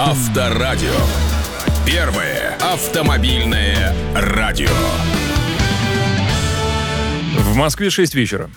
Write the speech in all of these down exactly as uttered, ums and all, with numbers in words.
Авторадио. Первое автомобильное радио. В Москве шесть вечера.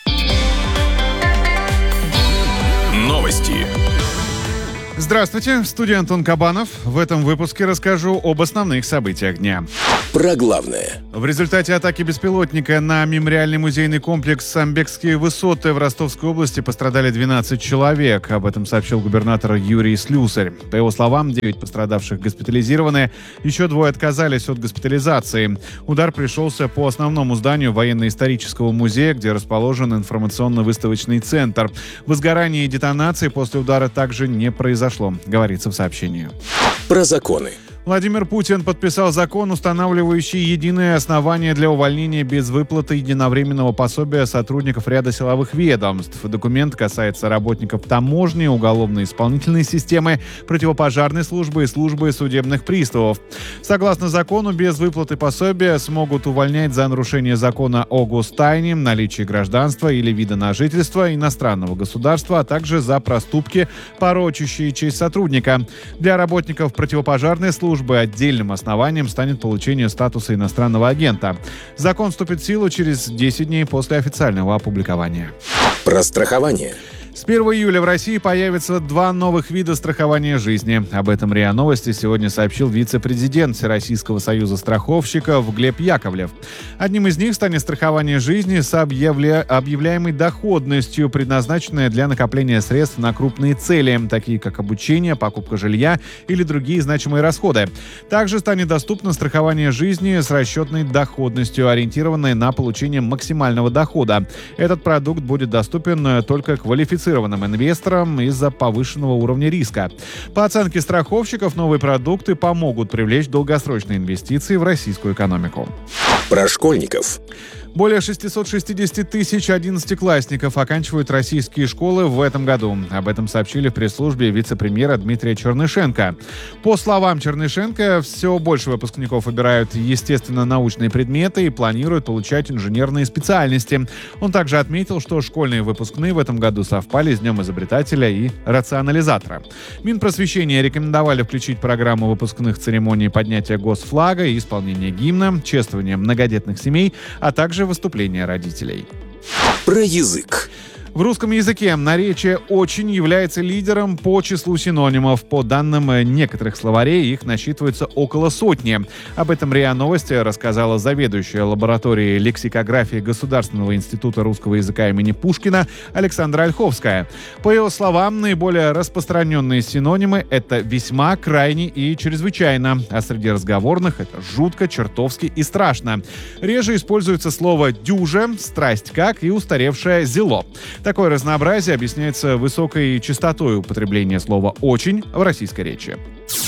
Новости. Здравствуйте, в студии Антон Кабанов. В этом выпуске расскажу об основных событиях дня. Про главное. В результате атаки беспилотника на мемориальный музейный комплекс «Самбекские высоты» в Ростовской области пострадали двенадцать человек. Об этом сообщил губернатор Юрий Слюсарь. По его словам, девять пострадавших госпитализированы, еще двое отказались от госпитализации. Удар пришелся по основному зданию военно-исторического музея, где расположен информационно-выставочный центр. Возгорания и детонации после удара также не произошло, говорится в сообщении. Про законы. Владимир Путин подписал закон, устанавливающий единые основания для увольнения без выплаты единовременного пособия сотрудников ряда силовых ведомств. Документ касается работников таможни, уголовно-исполнительной системы, противопожарной службы и службы судебных приставов. Согласно закону, без выплаты пособия смогут увольнять за нарушение закона о гостайне, наличие гражданства или вида на жительство иностранного государства, а также за проступки, порочащие честь сотрудника. Для работников противопожарной службы отдельным основанием станет получение статуса иностранного агента. Закон вступит в силу через десять дней после официального опубликования. Про страхование. С первого июля в России появится два новых вида страхования жизни. Об этом РИА Новости сегодня сообщил вице-президент Всероссийского союза страховщиков Глеб Яковлев. Одним из них станет страхование жизни с объявля... объявляемой доходностью, предназначенное для накопления средств на крупные цели, такие как обучение, покупка жилья или другие значимые расходы. Также станет доступно страхование жизни с расчетной доходностью, ориентированное на получение максимального дохода. Этот продукт будет доступен только квалифицированным инвесторам из-за повышенного уровня риска. По оценке страховщиков, новые продукты помогут привлечь долгосрочные инвестиции в российскую экономику. Про школьников. Более шестьсот шестьдесят тысяч одиннадцатиклассников оканчивают российские школы в этом году. Об этом сообщили в пресс-службе вице-премьера Дмитрия Чернышенко. По словам Чернышенко, все больше выпускников выбирают естественно-научные предметы и планируют получать инженерные специальности. Он также отметил, что школьные выпускные в этом году совпали с Днем изобретателя и рационализатора. Минпросвещения рекомендовали включить программу выпускных церемоний поднятия госфлага и исполнения гимна, чествования многодетных семей, а также выступления родителей. Про язык. В русском языке наречие «очень» является лидером по числу синонимов. По данным некоторых словарей, их насчитывается около сотни. Об этом РИА Новости рассказала заведующая лабораторией лексикографии Государственного института русского языка имени Пушкина Александра Ольховская. По ее словам, наиболее распространенные синонимы — это «весьма», «крайне» и «чрезвычайно». А среди разговорных — это «жутко», «чертовски» и «страшно». Реже используется слово «дюже», «страсть как» и «устаревшее зело». Такое разнообразие объясняется высокой частотой употребления слова «очень» в российской речи.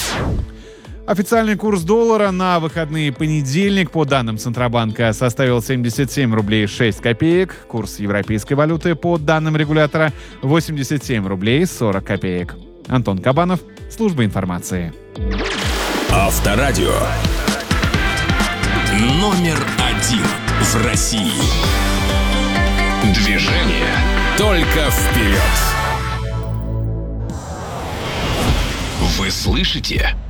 Официальный курс доллара на выходные понедельник, по данным Центробанка, составил семьдесят семь рублей шесть копеек. Курс европейской валюты, по данным регулятора, восемьдесят семь рублей сорок копеек. Антон Кабанов, служба информации. Авторадио. Номер один в России. Движение только вперед. Вы слышите?